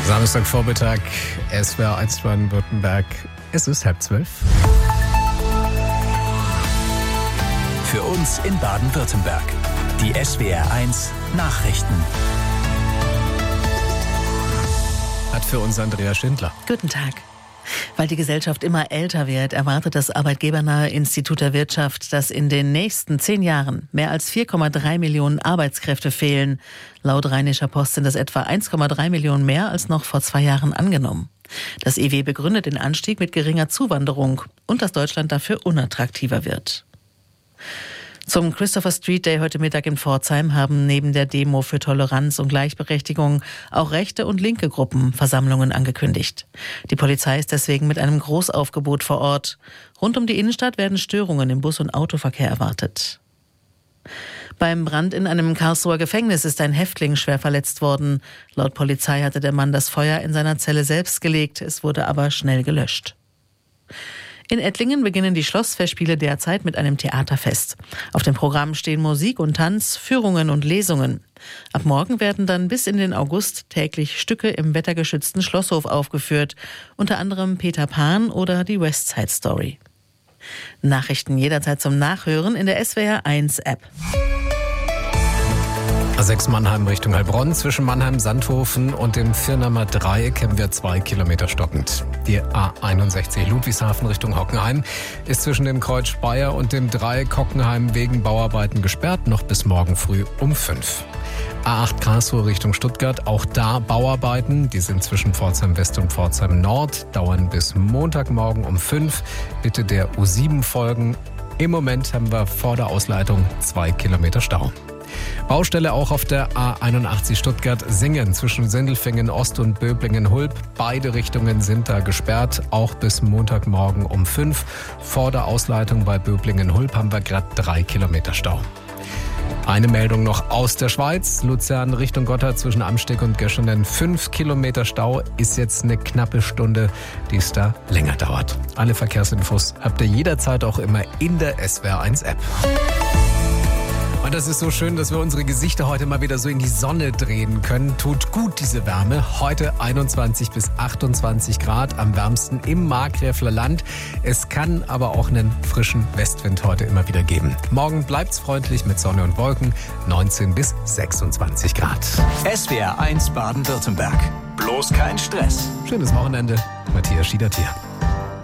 Samstagvormittag, SWR 1 Baden-Württemberg. Es ist 11:30. Für uns in Baden-Württemberg. Die SWR 1 Nachrichten. Hat für uns Andrea Schindler. Guten Tag. Weil die Gesellschaft immer älter wird, erwartet das arbeitgebernahe Institut der Wirtschaft, dass in den nächsten 10 Jahren mehr als 4,3 Millionen Arbeitskräfte fehlen. Laut Rheinischer Post sind das etwa 1,3 Millionen mehr als noch vor 2 Jahren angenommen. Das IW begründet den Anstieg mit geringer Zuwanderung und dass Deutschland dafür unattraktiver wird. Zum Christopher Street Day heute Mittag in Pforzheim haben neben der Demo für Toleranz und Gleichberechtigung auch rechte und linke Gruppen Versammlungen angekündigt. Die Polizei ist deswegen mit einem Großaufgebot vor Ort. Rund um die Innenstadt werden Störungen im Bus- und Autoverkehr erwartet. Beim Brand in einem Karlsruher Gefängnis ist ein Häftling schwer verletzt worden. Laut Polizei hatte der Mann das Feuer in seiner Zelle selbst gelegt. Es wurde aber schnell gelöscht. In Ettlingen beginnen die Schlossfestspiele derzeit mit einem Theaterfest. Auf dem Programm stehen Musik und Tanz, Führungen und Lesungen. Ab morgen werden dann bis in den August täglich Stücke im wettergeschützten Schlosshof aufgeführt, unter anderem Peter Pan oder die West Side Story. Nachrichten jederzeit zum Nachhören in der SWR 1 App. A6 Mannheim Richtung Heilbronn. Zwischen Mannheim-Sandhofen und dem Firnamer Dreieck haben wir 2 Kilometer stockend. Die A61 Ludwigshafen Richtung Hockenheim ist zwischen dem Kreuz Speyer und dem Dreieck Hockenheim wegen Bauarbeiten gesperrt, noch bis morgen früh um 5. A8 Karlsruhe Richtung Stuttgart, auch da Bauarbeiten. Die sind zwischen Pforzheim West und Pforzheim Nord, dauern bis Montagmorgen um 5. Bitte der U7 folgen. Im Moment haben wir vor der Ausleitung 2 Kilometer Stau. Baustelle auch auf der A81 Stuttgart-Singen zwischen Sindelfingen Ost und Böblingen-Hulb. Beide Richtungen sind da gesperrt, auch bis Montagmorgen um 5. Vor der Ausleitung bei Böblingen-Hulb haben wir gerade 3 Kilometer Stau. Eine Meldung noch aus der Schweiz. Luzern Richtung Gotthard zwischen Amsteg und Göschenen. 5 Kilometer Stau ist jetzt eine knappe Stunde, die es da länger dauert. Alle Verkehrsinfos habt ihr jederzeit auch immer in der SWR 1 App. Und das ist so schön, dass wir unsere Gesichter heute mal wieder so in die Sonne drehen können. Tut gut, diese Wärme. Heute 21 bis 28 Grad, am wärmsten im Markgräfler Land. Es kann aber auch einen frischen Westwind heute immer wieder geben. Morgen bleibt's freundlich mit Sonne und Wolken, 19 bis 26 Grad. SWR 1 Baden-Württemberg. Bloß kein Stress. Schönes Wochenende. Matthias Schiedertier.